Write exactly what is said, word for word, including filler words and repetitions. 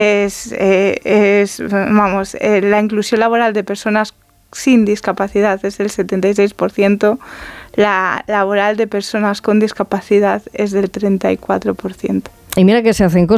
es, eh, es vamos, eh, la inclusión laboral de personas sin discapacidad es del setenta y seis por ciento, la laboral de personas con discapacidad es del treinta y cuatro por ciento. Y mira que se hacen cosas.